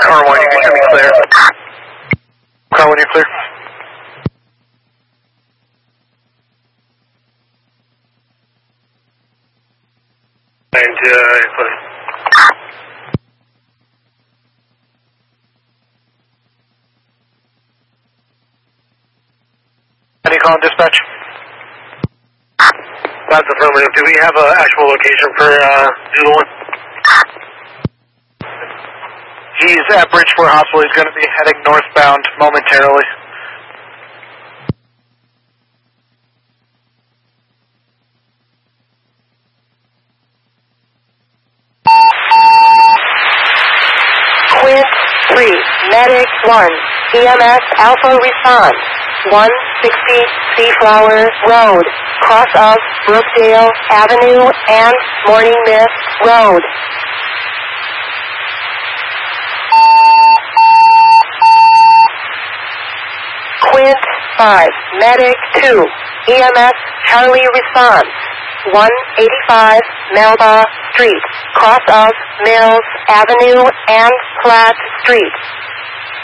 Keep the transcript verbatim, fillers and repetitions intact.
car one, you can show me clear. Car one, you're clear. And, uh, you're clear. Any call on dispatch? That's affirmative. Do we have an actual location for uh, Zulu one? He's at Bridgeport Hospital. He's going to be heading northbound momentarily. Quint three, Medic one, E M S Alpha response. one sixty Seaflower Road, cross of Brookdale Avenue and Morning Mist Road. Quint five, Medic two, E M S Charlie response. one eighty-five Melba Street, cross of Mills Avenue and Platt Street.